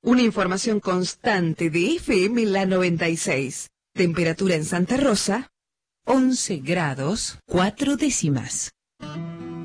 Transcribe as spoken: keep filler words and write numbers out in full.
Una información constante de F M La noventa y seis. Temperatura en Santa Rosa, once grados, cuatro décimas.